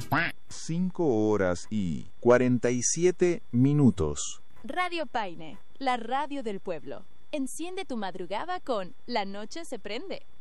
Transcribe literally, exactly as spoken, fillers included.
Cinco horas y cuarenta y siete minutos. Radio Paine, la radio del pueblo. Enciende tu madrugada con La Noche se prende.